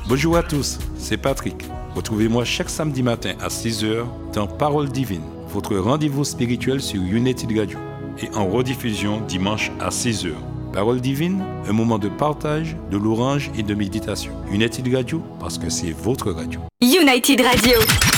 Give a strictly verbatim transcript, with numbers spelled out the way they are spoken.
Bonjour à tous, c'est Patrick. Retrouvez-moi chaque samedi matin à six heures dans Parole Divine, votre rendez-vous spirituel sur United Radio et en rediffusion dimanche à six heures. Parole Divine, un moment de partage, de louange et de méditation. United Radio, parce que c'est votre radio. United Radio.